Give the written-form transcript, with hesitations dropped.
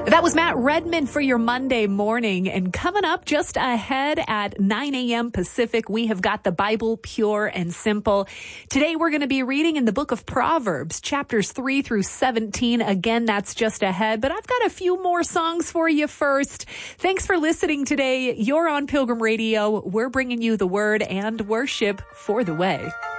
That was Matt Redman for your Monday morning. And coming up just ahead at 9 a.m. Pacific, we have got the Bible Pure and Simple. Today, we're going to be reading in the book of Proverbs, chapters 3 through 17. Again, that's just ahead. But I've got a few more songs for you first. Thanks for listening today. You're on Pilgrim Radio. We're bringing you the word and worship for the way.